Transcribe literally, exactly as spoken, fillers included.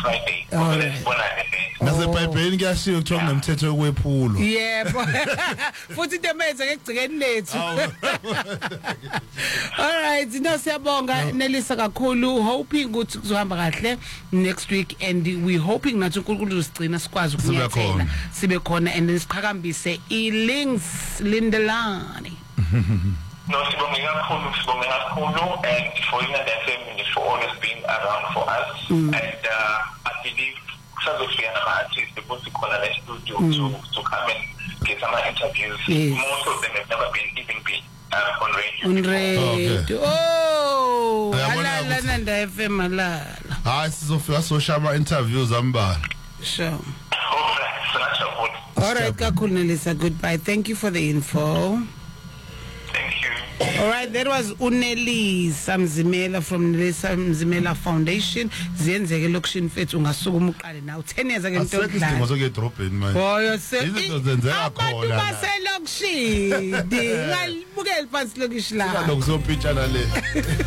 Friday. Alright. Nasebhayibhelini kuyashiwo kuthiwa kunomthetho wokwephulwa. Yebo. Futhi into emenze ngegcikeni lethu. All right, no siyabonga Nelisa kakhulu, hoping ukuthi kuzohamba kahle next week, and we hoping nathi uNkulunkulu usigcina sikwazi ukunyethela sibe khona and siqhakambise ilinks Lindelani. No, sibonge kakhulu, sibonge kakhulu, and for Inland F M for always being around for us. Mm. And uh, I believe Sazofia and my artists are going to call in the studio mm. to, to come and get some interviews. Yes. Most of them have never been even been uh, on radio. On radio. Oh, okay. Alala Nanda F M alala. Hayi sizofika so shama interviews ambala. Sure. All right, so that's your vote. All right, kakhulu Nelisa, goodbye. Thank you for the info. Thank you. All right, that was Unelisa Mzimela from Nelisa Mzimela Foundation. Ziyenzeke lokushin fethu ungasukuma uqale nawo ten years ake into Asikho isidingo sokuye drop-in manje. Boyo se izinto zenzeka khona. Abantu baselokishini. Ngalibukela phansi lokishini la. Lokuzopitshana le.